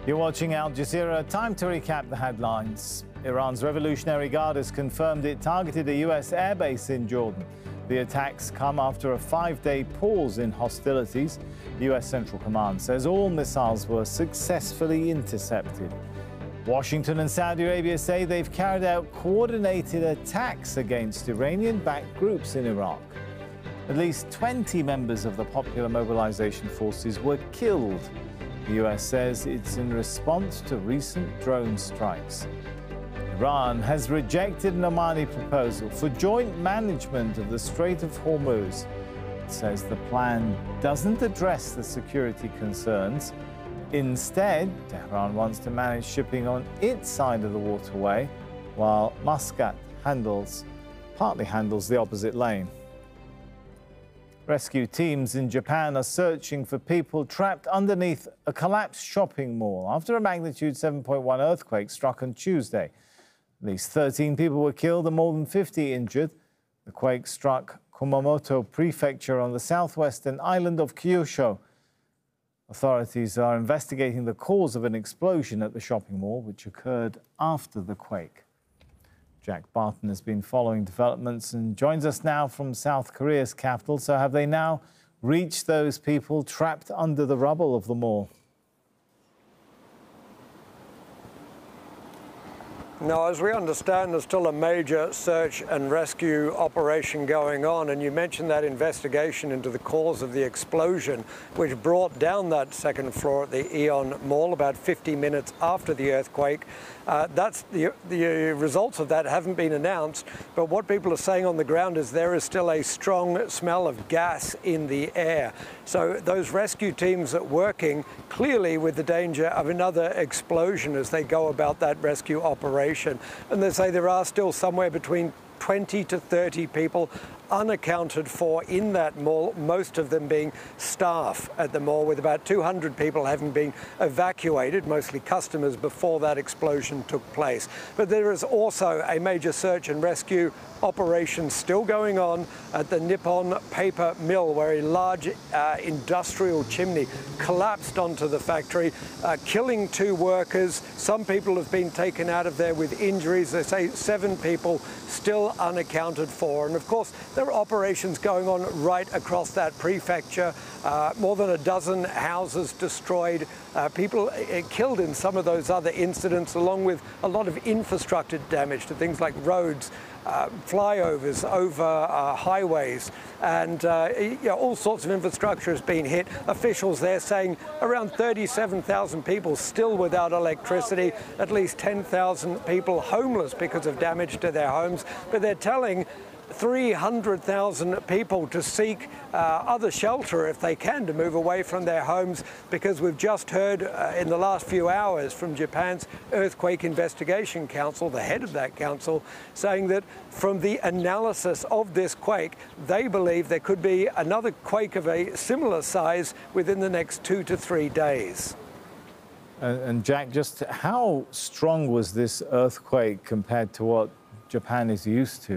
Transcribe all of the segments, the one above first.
You're watching Al Jazeera. Time to recap the headlines. Iran's Revolutionary Guard has confirmed it targeted a U.S. airbase in Jordan. The attacks come after a 5-day pause in hostilities. U.S. Central Command says all missiles were successfully intercepted. Washington and Saudi Arabia say they've carried out coordinated attacks against Iranian-backed groups in Iraq. At least 20 members of the Popular Mobilization Forces were killed. The U.S. says it's in response to recent drone strikes. Iran has rejected an Omani proposal for joint management of the Strait of Hormuz. It says the plan doesn't address the security concerns. Instead, Tehran wants to manage shipping on its side of the waterway, while Muscat partly handles the opposite lane. Rescue teams in Japan are searching for people trapped underneath a collapsed shopping mall after a magnitude 7.1 earthquake struck on Tuesday. At least 13 people were killed and more than 50 injured. The quake struck Kumamoto Prefecture on the southwestern island of Kyushu. Authorities are investigating the cause of an explosion at the shopping mall, which occurred after the quake. Jack Barton has been following developments and joins us now from South Korea's capital. So have they now reached those people trapped under the rubble of the mall? No, as we understand, there's still a major search and rescue operation going on. And you mentioned that investigation into the cause of the explosion, which brought down that second floor at the Aeon Mall about 50 minutes after the earthquake. That's the results of that haven't been announced. But what people are saying on the ground is there is still a strong smell of gas in the air. So those rescue teams are working clearly with the danger of another explosion as they go about that rescue operation. And they say there are still somewhere between 20 to 30 people unaccounted for in that mall, most of them being staff at the mall, with about 200 people having been evacuated, mostly customers, before that explosion took place. But there is also a major search and rescue operation still going on at the Nippon Paper Mill, where a large industrial chimney collapsed onto the factory, killing 2 workers. Some people have been taken out of there with injuries. They say 7 people still unaccounted for. And of course, there are operations going on right across that prefecture. More than a dozen houses destroyed, people killed in some of those other incidents, along with a lot of infrastructure damage to things like roads, flyovers over highways, and all sorts of infrastructure has been hit. Officials there saying around 37,000 people still without electricity, at least 10,000 people homeless because of damage to their homes. But they're telling 300,000 people to seek other shelter if they can, to move away from their homes, because we've just heard in the last few hours from Japan's Earthquake Investigation Council, the head of that council, saying that from the analysis of this quake, they believe there could be another quake of a similar size within the next 2 to 3 days. And Jack, just how strong was this earthquake compared to what Japan is used to?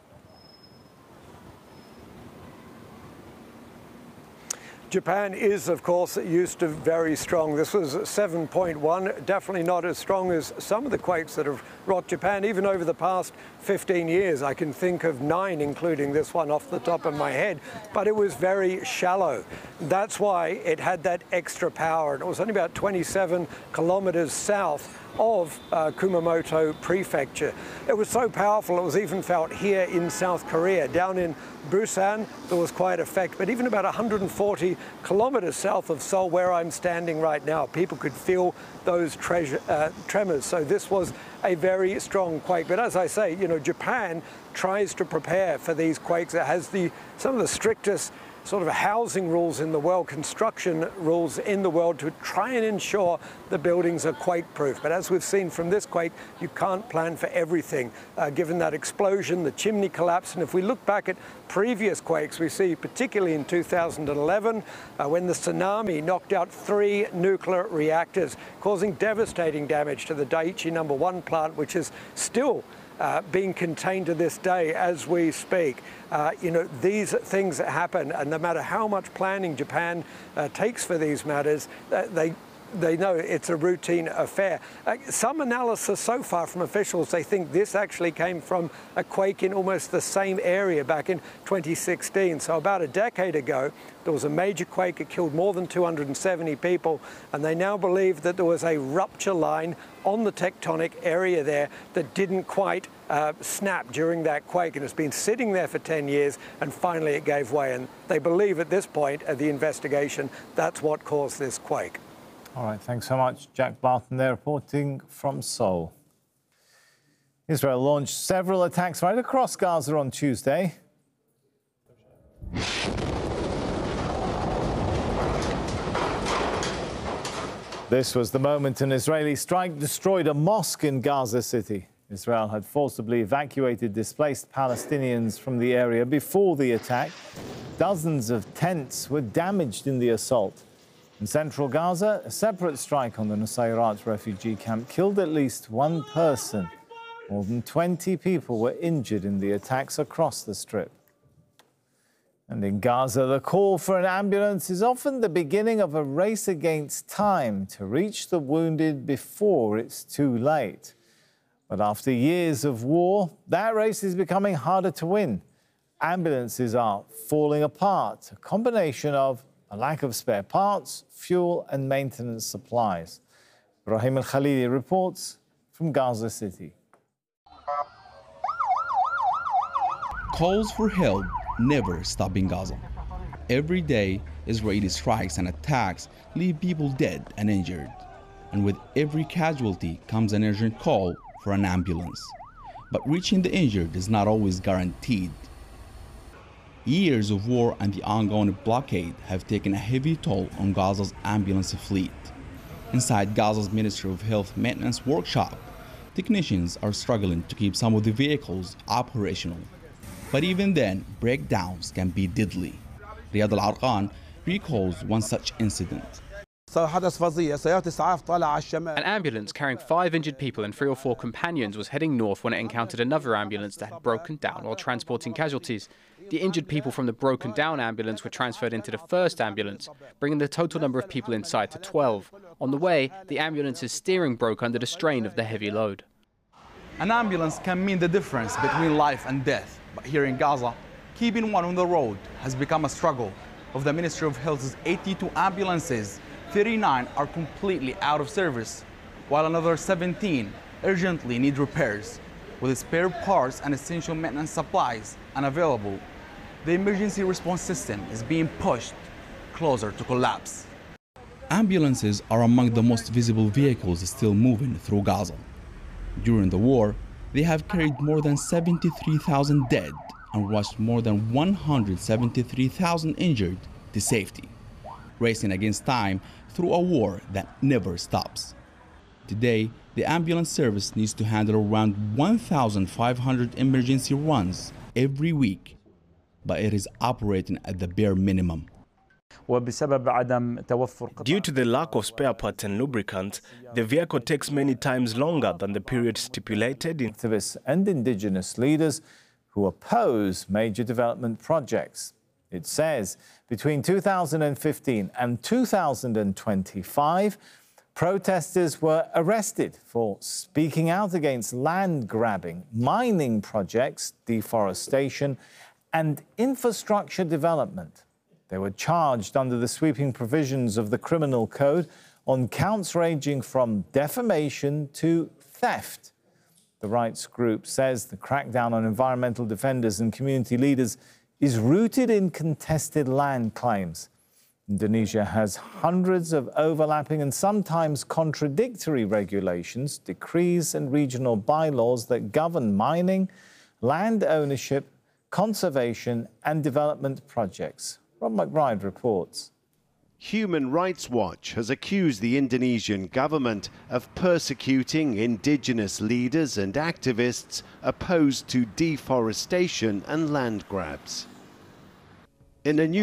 Japan is, of course, used to very strong. This was 7.1, definitely not as strong as some of the quakes that have rocked Japan, even over the past 15 years. I can think of 9, including this one off the top of my head, but it was very shallow. That's why it had that extra power. It was only about 27 kilometers south of Kumamoto Prefecture. It was so powerful it was even felt here in South Korea. Down in Busan, there was quite effect, but even about 140 kilometers south of Seoul, where I'm standing right now, people could feel those tremors. So this was a very strong quake. But as I say, Japan tries to prepare for these quakes. It has some of the strictest sort of housing rules in the world, construction rules in the world, to try and ensure the buildings are quake-proof. But as we've seen from this quake, you can't plan for everything. Given that explosion, the chimney collapse, and if we look back at previous quakes, we see particularly in 2011, when the tsunami knocked out 3 nuclear reactors, causing devastating damage to the Daiichi No. 1 plant, which is still being contained to this day as we speak. These things happen, and no matter how much planning Japan takes for these matters, they they know it's a routine affair. Some analysis so far from officials, they think this actually came from a quake in almost the same area back in 2016. So about a decade ago, there was a major quake. It killed more than 270 people. And they now believe that there was a rupture line on the tectonic area there that didn't quite snap during that quake. And it's been sitting there for 10 years, and finally it gave way. And they believe at this point of the investigation, that's what caused this quake. All right, thanks so much. Jack Barton there reporting from Seoul. Israel launched several attacks right across Gaza on Tuesday. This was the moment an Israeli strike destroyed a mosque in Gaza City. Israel had forcibly evacuated displaced Palestinians from the area before the attack. Dozens of tents were damaged in the assault. In central Gaza, a separate strike on the Nusayrat refugee camp killed at least one person. More than 20 people were injured in the attacks across the Strip. And in Gaza, the call for an ambulance is often the beginning of a race against time to reach the wounded before it's too late. But after years of war, that race is becoming harder to win. Ambulances are falling apart, a combination of a lack of spare parts, fuel and maintenance supplies. Brahim Al-Khalili reports from Gaza City. Calls for help never stop in Gaza. Every day, Israeli strikes and attacks leave people dead and injured. And with every casualty comes an urgent call for an ambulance. But reaching the injured is not always guaranteed. Years of war and the ongoing blockade have taken a heavy toll on Gaza's ambulance fleet. Inside Gaza's Ministry of Health Maintenance workshop, technicians are struggling to keep some of the vehicles operational. But even then, breakdowns can be deadly. Riyad Al-Arqan recalls one such incident. An ambulance carrying 5 injured people and 3 or 4 companions was heading north when it encountered another ambulance that had broken down while transporting casualties. The injured people from the broken down ambulance were transferred into the first ambulance, bringing the total number of people inside to 12. On the way, the ambulance's steering broke under the strain of the heavy load. An ambulance can mean the difference between life and death. But here in Gaza, keeping one on the road has become a struggle. Of the Ministry of Health's 82 ambulances, 39 are completely out of service, while another 17 urgently need repairs. With spare parts and essential maintenance supplies unavailable, the emergency response system is being pushed closer to collapse. Ambulances are among the most visible vehicles still moving through Gaza. During the war, they have carried more than 73,000 dead and rushed more than 173,000 injured to safety, racing against time through a war that never stops. Today, the ambulance service needs to handle around 1,500 emergency runs every week, but it is operating at the bare minimum. Due to the lack of spare parts and lubricants, the vehicle takes many times longer than the period stipulated. Activists and indigenous leaders who oppose major development projects. It says between 2015 and 2025, protesters were arrested for speaking out against land grabbing, mining projects, deforestation, and infrastructure development. They were charged under the sweeping provisions of the Criminal Code on counts ranging from defamation to theft. The rights group says the crackdown on environmental defenders and community leaders is rooted in contested land claims. Indonesia has hundreds of overlapping and sometimes contradictory regulations, decrees and regional bylaws that govern mining, land ownership, conservation and development projects. Rob McBride reports. Human Rights Watch has accused the Indonesian government of persecuting indigenous leaders and activists opposed to deforestation and land grabs. In a new